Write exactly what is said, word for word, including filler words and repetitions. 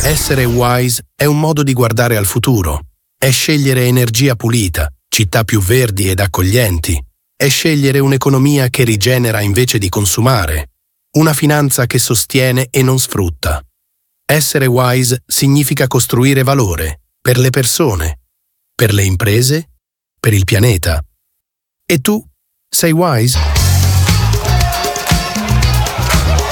Essere wise è un modo di guardare al futuro. È scegliere energia pulita, città più verdi ed accoglienti. È scegliere un'economia che rigenera invece di consumare. Una finanza che sostiene e non sfrutta. Essere wise significa costruire valore per le persone, per le imprese, per il pianeta. E tu, sei wise?